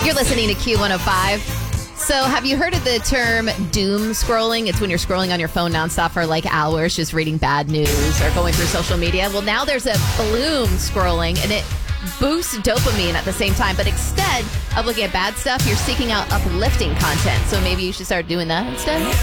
You're listening to Q105. So have you heard of the term doom scrolling? It's when you're scrolling on your phone nonstop for like hours, just reading bad news or going through social media. Well, now there's a bloom scrolling, and it boosts dopamine at the same time. But instead of looking at bad stuff, you're seeking out uplifting content. So maybe you should start doing that instead.